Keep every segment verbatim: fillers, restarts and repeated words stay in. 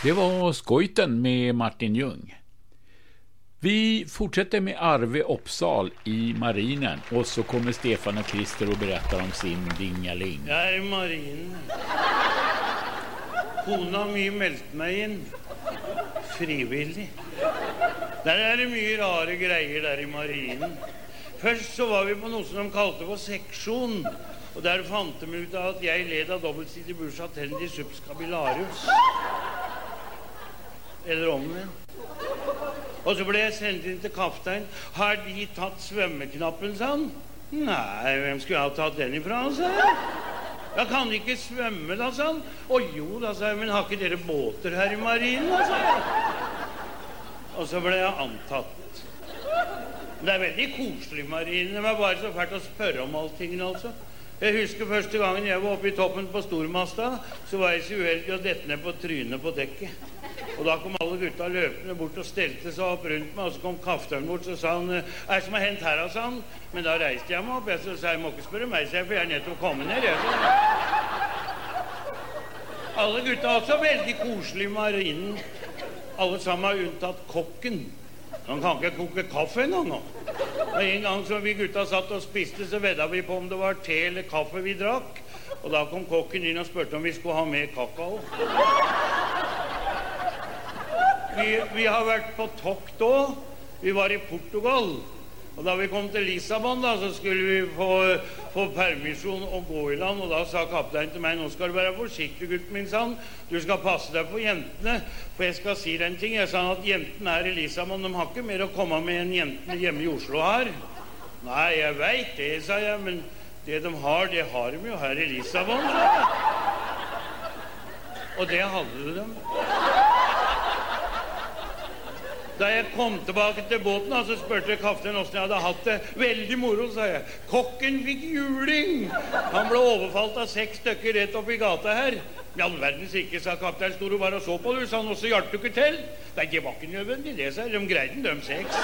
Det var Skojten med Martin Ljung. Vi fortsätter med Arve Uppsal i marinen och så kommer Stefan och Christer och berättar om sin dingaling. Jag är i marinen. Hon har mye meldt mig in. Frivillig. Der er det mye rare greier der i marinen. Først så var vi på noe som de kalte for seksjon. Og der fant de ut av at jeg led av dobbeltsidig bursa attendis subscapilarus. Eller omvendt. Og så ble jeg sendt inn til kaptein. Har de tatt svømmeknappen, sa han? Nei, hvem skulle jeg ha tatt den ifra, sa jeg. Jeg kan ikke svømme, da, sa han. Å jo, da, sa jeg, men har ikke dere båter her i marinen, da, sa jeg. Og så ble jeg antatt. Det er veldig koselig i marinen. Det var bare så fælt å spørre om allting, altså. Jeg husker første gangen jeg var oppe i toppen på stormasta, så var jeg så uheldig å dette ned på trynet på dekket. Og da kom alle gutta løpende bort og stelte seg opp rundt meg, og så kom kafteren bort, så sa han, er det som har hendt her, sa han? Men da reiste jeg meg opp, jeg så sa jeg, må ikke spørre meg, så jeg, for jeg er nettopp kommet ned, jeg, så. Alle gutta også veldig koselig i marinen. Alle sammen har unntatt kokken. Han kan ikke koke kaffe en gang nå. Og en gang som vi gutta satt og spiste, så vedda vi på om det var te eller kaffe vi drakk. Og da kom kokken inn og spørte om vi skulle ha mer kakao. Vi, vi har vært på tokt også. Vi var i Portugal. Og da vi kom til Lissabon, da, så skulle vi få, få permisjon og gå i land. Og da sa kaptein til meg, nå skal du være forsiktig, gutt min, sa han. Du skal passe deg på jentene, for jeg skal si deg en ting. Jeg sa at jentene her i Lissabon, de har ikke mer å komme med enn jentene hjemme i Oslo her. Nei, jeg vet det, sa jeg, men det de har, det har de jo her i Lissabon, sa jeg. Og det hadde de. Da jeg kom tilbake til båten, så spørte kaptein hvordan jeg hadde hatt det. Veldig moro, sa jeg. Kokken fikk juling. Han ble overfalt av seks stykker rett opp i gata her. I all verdens ikke, sa kaptein. Stod du bare og så på det, sa han, og så hjalp du ikke til. Nei, det var ikke nødvendig det, sa jeg. De greide dem seks.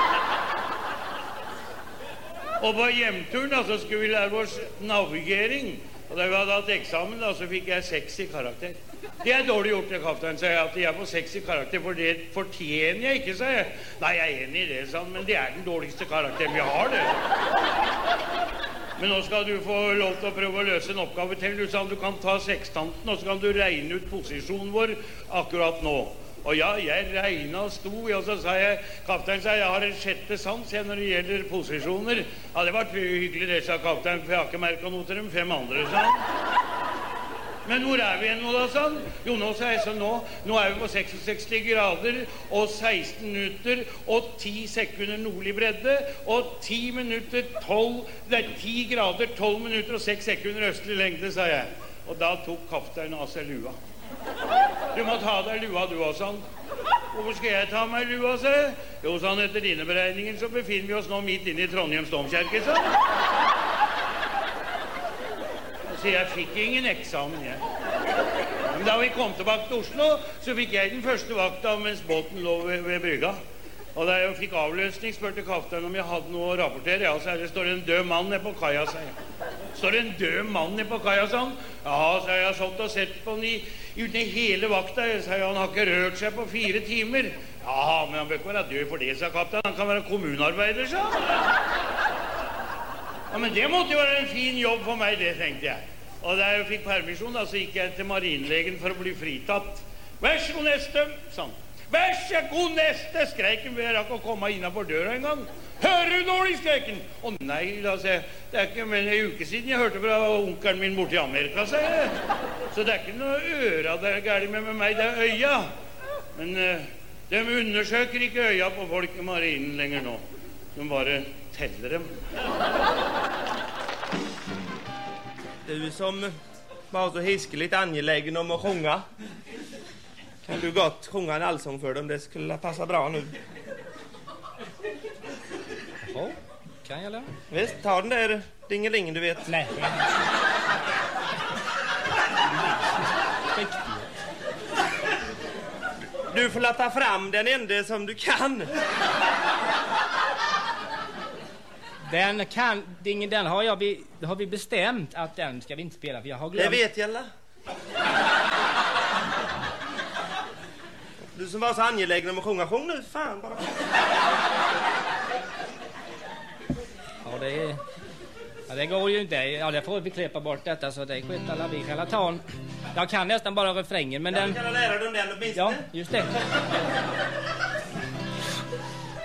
Og på hjemturen, da, så skulle vi lære oss navigering. Og da vi hadde hatt eksamen, da, så fikk jeg seks i karakter. Det er dårlig gjort, det, kaptein, sa jeg, at jeg får seks i karakter, for det fortjener jeg ikke, sa jeg. Nei, jeg er enig i det, sa han, men det er den dårligste karakteren vi har, det. Men nå skal du få lov til å prøve å løse en oppgave til. Du sa du kan ta sekstanten, og så kan du regne ut posisjonen vår akkurat nå. Og ja, jeg regnet og sto, og så sa jeg, kaptein sa, jeg har en sjette sans jeg når det gjelder posisjoner. Ja, det var hyggelig det, sa kaptein, for jeg har ikke merket noe til dem fem andre, sa han. Men hvor er vi igjen nå da, sa han? Jo, nå sa jeg så nå, nå er vi på sekstiseks grader og seksten minutter og ti sekunder nordlig bredde og ti minutter, tolv, det er ti grader, tolv minutter og seks sekunder østlig lengde, sa jeg. Og da tok kaptein av seg lua. Du må ta deg lua du også, han. Hvorfor skal jeg ta meg lua, sa jeg? Jo, sa han, etter dine beregninger så befinner vi oss nå midt inne i Trondheims domkirke, sa han. Så jeg fikk ingen eksamen, jeg. Men da vi kom tilbake til Oslo, så fikk jeg den første vakta mens båten lå ved, ved brygga. Og da jeg fikk avløsning, spurte kaptein om jeg hadde noe å rapportere. Ja, så det står en død mann nede på kaia, sa jeg. Står en død mann nede på kaia, sa han. Ja, så jeg har sånt og sett på den i, uten i hele vakta. Jeg sa, han har ikke rørt seg på fire timer. Ja, men han bør ikke være død for det, sa kaptein. Han kan være kommunarbeider, sa han. Ja, men det måtte jo være en fin jobb for meg, det tenkte jeg. Og da jeg fikk permisjon, da, så gikk jeg til marinlegen for å bli fritatt. Vær så god neste, sa han. Vær så god neste, skreiken ved jeg rakk å komme innenfor døra en gang. Hører du dårlig, skreiken? Å nei, da, sa jeg. Det er ikke men en uke siden jeg hørte fra onkelen min borte i Amerika, sa jeg. Så det er ikke noe øra det er gærlig med, med meg, det er øya. Men uh, de undersøker ikke øya på folk i marinen lenger nå. De bare teller dem. Du som var så hiskeligt angelägen om att sjunga. Kan du gott sjunga en allsång för dem? Det skulle passa bra nu. Jaha, kan jag lära? Visst, ta den där dingelingen, du vet. Nej. Du får låta fram den enda som du kan. Den kan, den, den har, jag, har vi bestämt att den ska vi inte spela, för jag har glömt. Det vet jag alla. som var så angelägen om att sjunga. Sjung nu, fan bara. Ja, det är... Ja, det går ju inte. Ja, det får vi klippa bort detta så det skit alla vi kan ta en. Jag kan nästan bara refrängen, men ja, den... Du kan lära dig den åtminstone. Ja, just det.